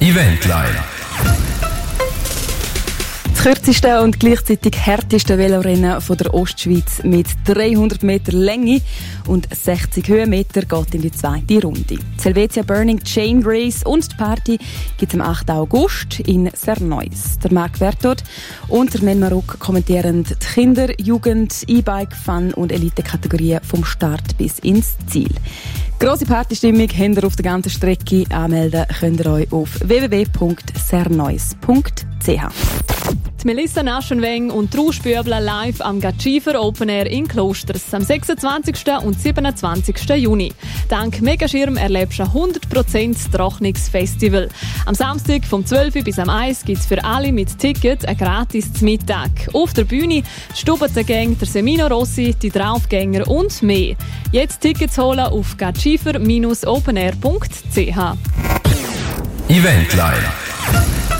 Eventline. Das kürzeste und gleichzeitig härteste Velorennen von der Ostschweiz mit 300 Meter Länge und 60 Höhenmeter geht in die zweite Runde. Die Helvetia Burning Chain Race und die Party gibt es am 8. August in Serneus. Der Marc Berthold und der Nenmaruk kommentieren die Kinder-, Jugend-, E-Bike-, Fun- und Elite-Kategorien vom Start bis ins Ziel. Grosse Partystimmung habt ihr auf der ganzen Strecke. Anmelden könnt ihr euch auf www.serneus.ch. Die Melissa Naschenweng und Trau Spübler live am Gatschiefer Open Air in Klosters am 26. und 27. Juni. Dank Megaschirm erlebst du 100% Trocknungsfestival. Am Samstag vom 12. bis am 1 gibt es für alle mit Ticket ein gratis Mittag. Auf der Bühne Stubentengang, der Semino Rossi, die Draufgänger und mehr. Jetzt Tickets holen auf gatschiefer-openair.ch. Eventline.